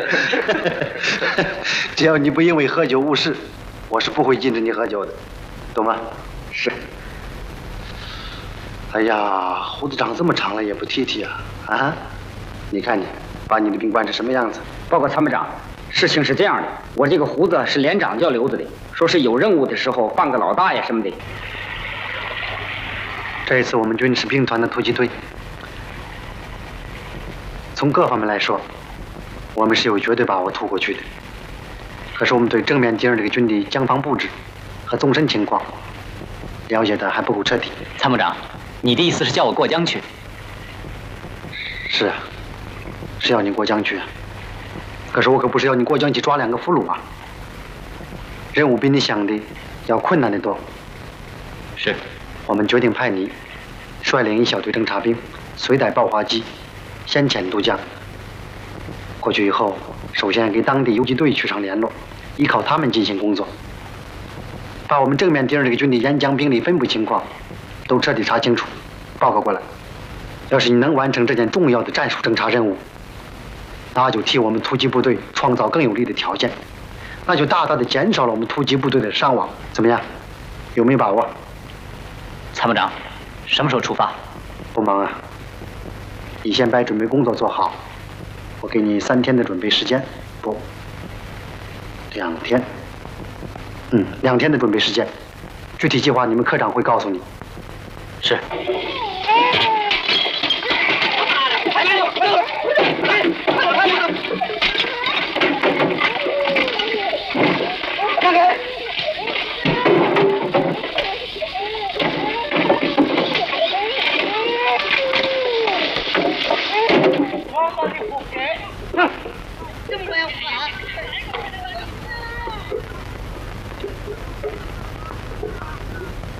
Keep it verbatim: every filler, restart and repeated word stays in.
只要你不因为喝酒误事，我是不会禁止你喝酒的，懂吗？ 是。 哎呀，胡子长这么长了也不剃剃啊！啊，你看你，把你的病惯成什么样子？ 报告参谋长，事情是这样的，我这个胡子是连长叫留着的，说是有任务的时候扮个老大爷什么的。 这一次我们军事兵团的突击队，从各方面来说，我们是有绝对把握突过去的。可是我们对正面敌人这个军的将防布置和纵深情况了解的还不够彻底。 参谋长，你的意思是叫我过江去？ 是啊，是要你过江去啊。可是我可不是要你过江去抓两个俘虏啊。任务比你想的要困难得多。 是。 我们决定派你率领一小队侦察兵，随带爆花机，先遣渡江。过去以后，首先给当地游击队取上联络，依靠他们进行工作，把我们正面敌人这个军的沿江兵力分布情况都彻底查清楚，报告过来。要是你能完成这件重要的战术侦察任务，那就替我们突击部队创造更有利的条件，那就大大的减少了我们突击部队的伤亡。怎么样？有没有把握？ 参谋长，什么时候出发？ 不忙啊，你先把准备工作做好，我给你三天的准备时间。不，两天。嗯，两天的准备时间，具体计划你们科长会告诉你。 是。